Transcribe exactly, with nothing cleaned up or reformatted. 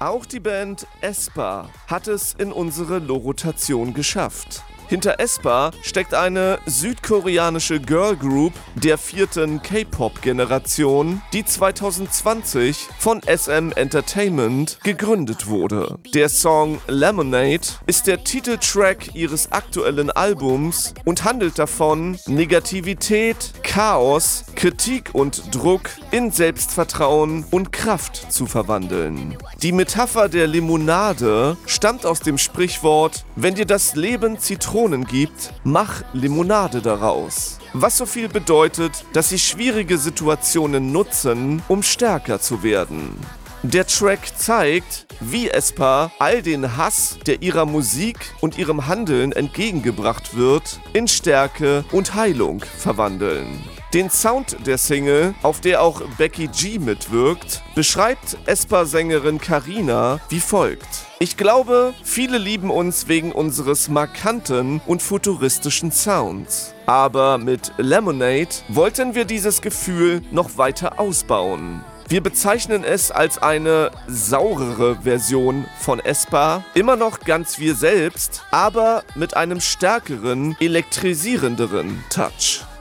Auch die Band aespa hat es in unsere Lo-Rotation geschafft. Hinter aespa steckt eine südkoreanische Girlgroup der vierten K-Pop-Generation, die zwanzig zwanzig von S M Entertainment gegründet wurde. Der Song Lemonade ist der Titeltrack ihres aktuellen Albums und handelt davon, Negativität, Chaos, Kritik und Druck in Selbstvertrauen und Kraft zu verwandeln. Die Metapher der Limonade stammt aus dem Sprichwort: Wenn dir das Leben Zitronen gibt, mach Limonade daraus. Was so viel bedeutet, dass sie schwierige Situationen nutzen, um stärker zu werden. Der Track zeigt, wie aespa all den Hass, der ihrer Musik und ihrem Handeln entgegengebracht wird, in Stärke und Heilung verwandeln. Den Sound der Single, auf der auch Becky G mitwirkt, beschreibt aespa-Sängerin Carina wie folgt: Ich glaube, viele lieben uns wegen unseres markanten und futuristischen Sounds. Aber mit Lemonade wollten wir dieses Gefühl noch weiter ausbauen. Wir bezeichnen es als eine saurere Version von aespa, immer noch ganz wir selbst, aber mit einem stärkeren, elektrisierenderen Touch.